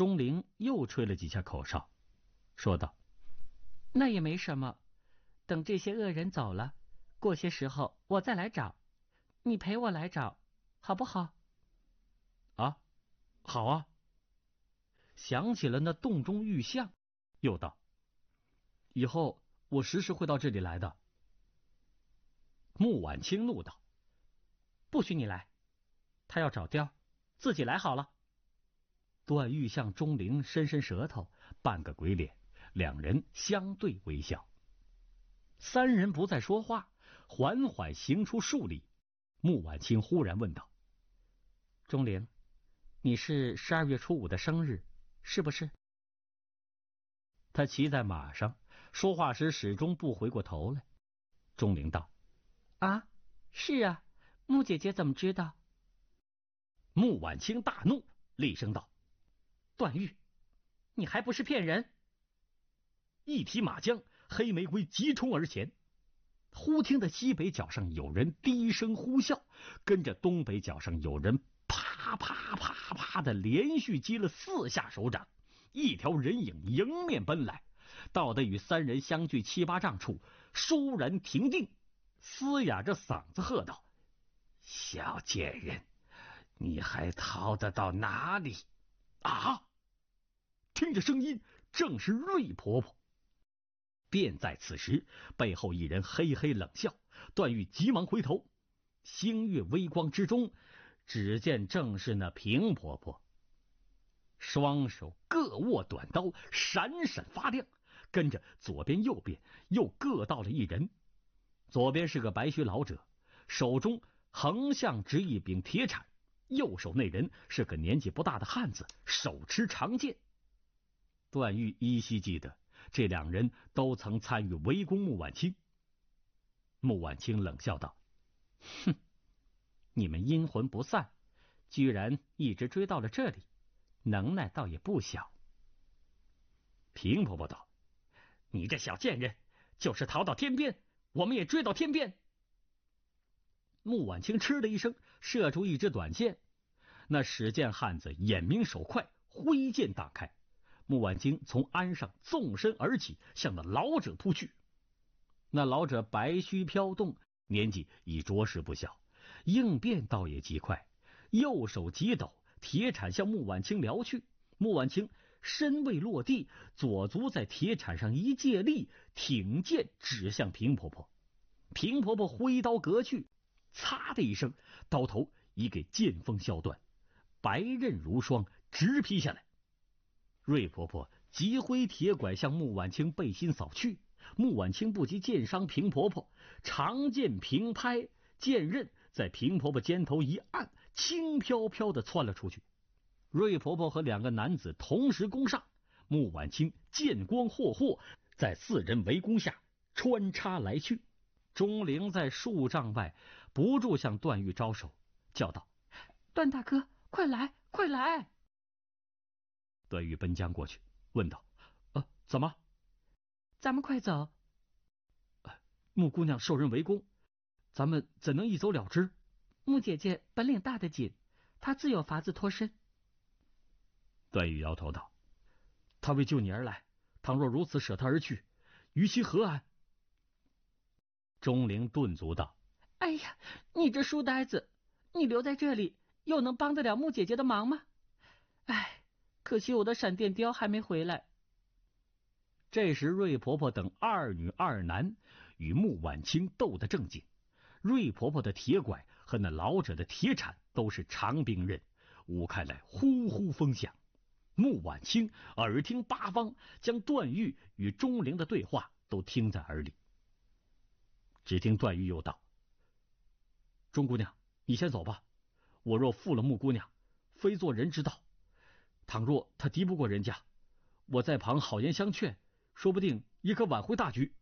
钟灵又吹了几下口哨，说道：“ 那也没什么，等这些恶人走了，过些时候我再来找，你陪我来找，好不好？”“ 啊，好啊。”想起了那洞中玉像，又道：“以后我时时会到这里来的。”穆婉清怒道：“ 不许你来，他要找雕，自己来好了。” 段誉向钟灵伸伸舌头，扮个鬼脸，两人相对微笑。三人不再说话，缓缓行出数里。穆婉清忽然问道：“ 钟灵，你是12月初5的生日，是不是？” 他骑在马上，说话时始终不回过头来。钟灵道：“ 啊，是啊，穆姐姐怎么知道？” 穆婉清大怒，厉声道：“ 段誉，你还不是骗人！” 一提马缰，黑玫瑰急冲而前。忽听得西北角上有人低声呼啸，跟着东北角上有人啪啪啪啪的连续击了4下手掌，一条人影迎面奔来，到得与三人相距7、8丈处，倏然停定，嘶哑着嗓子喝道：“小贱人，你还逃得到哪里？”啊！听着声音，正是瑞婆婆。便在此时，背后一人嘿嘿冷笑，段誉急忙回头，星月微光之中，只见正是那平婆婆，双手各握短刀，闪闪发亮，跟着左边右边又各到了一人。左边是个白须老者，手中横向执一柄铁铲，右手那人是个年纪不大的汉子，手持长剑。段誉依稀记得这两人都曾参与围攻穆婉清。穆婉清冷笑道：“ 哼，你们阴魂不散，居然一直追到了这里，能耐倒也不小。” 平婆婆道：“你这小贱人，就是逃到天边，我们也追到天边。”穆婉清嗤的一声，射出一支短剑。那使剑汉子眼明手快，挥剑打开。穆婉清从鞍上纵身而起，向那老者扑去。那老者白须飘动，年纪已着实不小，应变倒也极快，右手急抖，铁铲向穆婉清撩去。穆婉清身未落地，左足在铁铲上一借力，挺剑指向平婆婆。平婆婆挥刀隔去，擦的一声，刀头已给剑锋削断，白刃如霜，直劈下来。瑞婆婆急挥铁拐向穆婉清背心扫去，穆婉清不及剑伤平婆婆，长剑平拍，剑刃在平婆婆肩头一按，轻飘飘的窜了出去。瑞婆婆和两个男子同时攻上，穆婉清剑光霍霍，在4人围攻下穿插来去。钟灵在数丈外不住向段誉招手，叫道：“ 段大哥，快来，快来！” 段誉奔将过去，问道：“怎么？”“ 咱们快走。”“ 穆姑娘受人围攻，咱们怎能一走了之？”“ 穆姐姐本领大得紧，她自有法子脱身。” 段誉摇头道：“她为救你而来，倘若如此舍她而去，于其何安？”钟灵顿足道：“ 哎呀，你这书呆子，你留在这里又能帮得了穆姐姐的忙吗？哎。可惜我的闪电雕还没回来。” 这时瑞婆婆等2女2男与穆婉清斗得正紧，瑞婆婆的铁拐和那老者的铁铲都是长柄刃，舞开来呼呼风响。穆婉清耳听八方，将段誉与钟灵的对话都听在耳里。只听段誉又道：“钟姑娘，你先走吧，我若负了穆姑娘，非做人之道。倘若他敌不过人家，我在旁好言相劝，说不定也可挽回大局。”“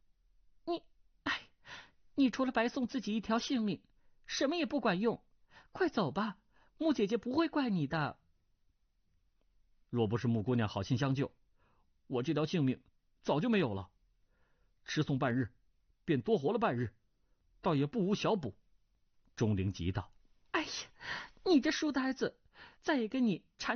你除了白送自己一条性命，什么也不管用。快走吧，穆姐姐不会怪你的。”“ 若不是穆姑娘好心相救，我这条性命早就没有了。迟送半日，便多活了半日，倒也不无小补。”钟灵急道：“ 哎呀，你这书呆子，再也跟你缠